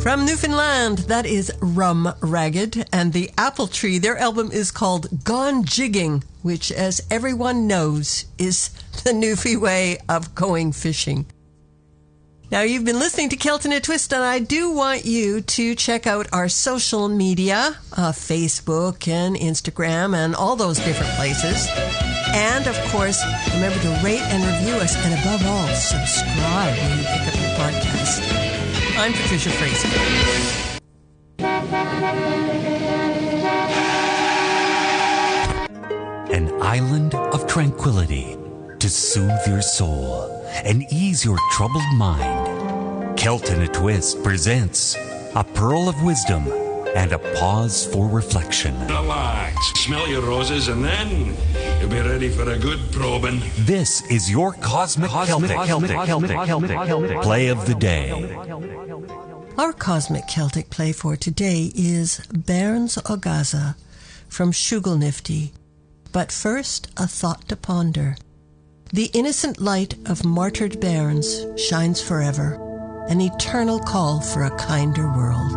From Newfoundland, that is Rum Ragged, and the Apple Tree. Their album is called Gone Jigging, which, as everyone knows, is the Newfie way of going fishing. Now, you've been listening to Kilt in a Twist, and I do want you to check out our social media, Facebook and Instagram and all those different places. And, of course, remember to rate and review us, and above all, subscribe when you pick up your podcast. I'm Patricia Fraser. An island of tranquility to soothe your soul and ease your troubled mind. Kilt in a Twist presents a pearl of wisdom and a pause for reflection. Relax, smell your roses, and then you'll be ready for a good probing. This is your Cosmic Celtic Play of the Day. Our Cosmic Celtic play for today is Bairns o' Gaza from Shugelnifty. But first, a thought to ponder. The innocent light of martyred bairns shines forever, an eternal call for a kinder world.